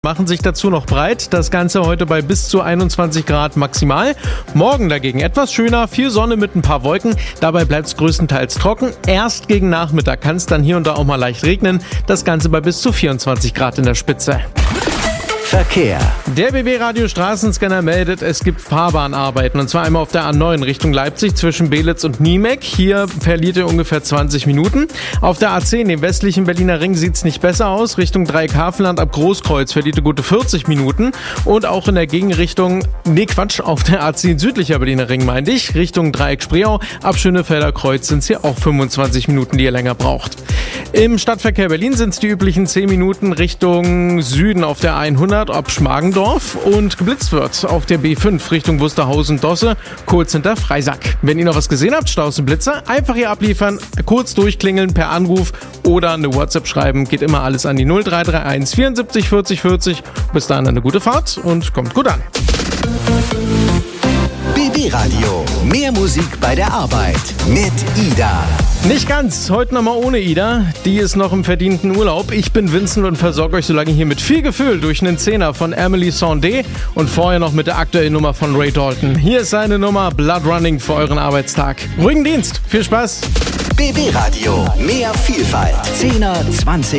Machen sich dazu noch breit. Das Ganze heute bei bis zu 21 Grad maximal. Morgen dagegen etwas schöner, viel Sonne mit ein paar Wolken. Dabei bleibt es größtenteils trocken. Erst gegen Nachmittag kann es dann hier und da auch mal leicht regnen. Das Ganze bei bis zu 24 Grad in der Spitze. Verkehr. Der BB Radio Straßenscanner meldet, es gibt Fahrbahnarbeiten. Und zwar einmal auf der A9 Richtung Leipzig zwischen Belitz und Niemek. Hier verliert ihr ungefähr 20 Minuten. Auf der A10, dem westlichen Berliner Ring, sieht es nicht besser aus. Richtung Dreieck-Hafenland ab Großkreuz verliert ihr gute 40 Minuten. Und auch in der Gegenrichtung, auf der A10 südlicher Berliner Ring, meinte ich, Richtung Dreieck-Spreeau ab Schönefelder Kreuz sind es hier auch 25 Minuten, die ihr länger braucht. Im Stadtverkehr Berlin sind es die üblichen 10 Minuten Richtung Süden auf der 100 ab Schmargendorf und geblitzt wird auf der B5 Richtung Wusterhausen-Dosse, kurz hinter Freisack. Wenn ihr noch was gesehen habt, Staus und Blitzer, einfach hier abliefern, kurz durchklingeln per Anruf oder eine WhatsApp schreiben, geht immer alles an die 0331 74 40 40. Bis dahin eine gute Fahrt und kommt gut an. BB Radio, mehr Musik bei der Arbeit mit Ida. Nicht ganz, heute nochmal ohne Ida. Die ist noch im verdienten Urlaub. Ich bin Vincent und versorge euch so lange hier mit viel Gefühl durch einen Zehner von Emily Sandé und vorher noch mit der aktuellen Nummer von Ray Dalton. Hier ist seine Nummer Blood Running für euren Arbeitstag. Ruhigen Dienst, viel Spaß. BB Radio, mehr Vielfalt. 10er, 20